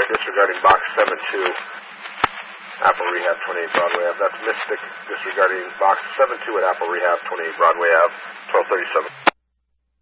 Illinois, disregarding box 72, Apple Rehab, 28 Broadway Ave. That's Mystic, disregarding box 72 at Apple Rehab, 28 Broadway Ave, 1237.